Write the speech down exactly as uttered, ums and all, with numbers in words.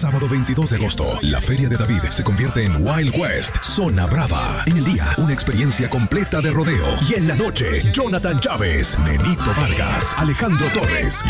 Sábado veintidós de agosto, la Feria de David se convierte en Wild West, Zona Brava. En el día, una experiencia completa de rodeo. Y en la noche, Jonathan Chávez, Nenito Vargas, Alejandro Torres